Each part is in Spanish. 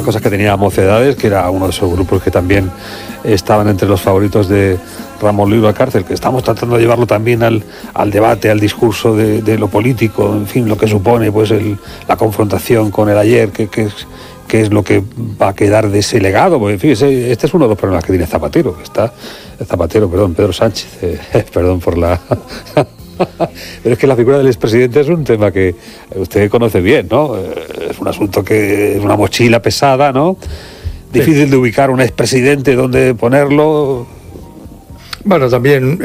cosa que tenía Mocedades, que era uno de esos grupos que también estaban entre los favoritos de Ramón Luis Valcárcel, que estamos tratando de llevarlo también al debate, al discurso de lo político, en fin, lo que supone pues la confrontación con el ayer, que es lo que va a quedar de ese legado. Porque fíjese, este es uno de los problemas que tiene Zapatero, Pedro Sánchez, perdón por la... Pero es que la figura del expresidente es un tema que usted conoce bien, ¿no? Es un asunto que es una mochila pesada, ¿no? Difícil de ubicar un expresidente, dónde ponerlo. Bueno, también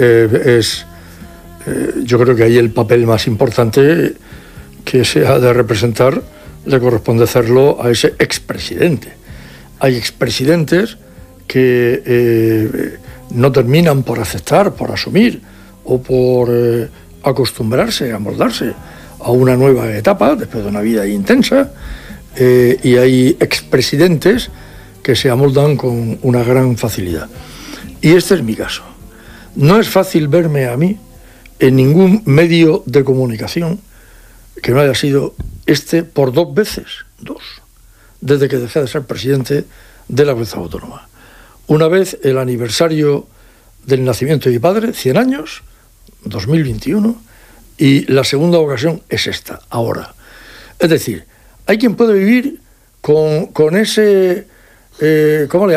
yo creo que ahí el papel más importante que se ha de representar le corresponde hacerlo a ese expresidente. Hay expresidentes que no terminan por aceptar, por asumir o por acostumbrarse, amoldarse a una nueva etapa después de una vida intensa, y hay expresidentes que se amoldan con una gran facilidad. Y este es mi caso. No es fácil verme a mí en ningún medio de comunicación que no haya sido por 2 veces, desde que dejé de ser presidente de la Comunidad Autónoma. Una vez el aniversario del nacimiento de mi padre, 100 años, 2021, y la segunda ocasión es esta, ahora. Es decir, hay quien puede vivir con ese, ¿cómo le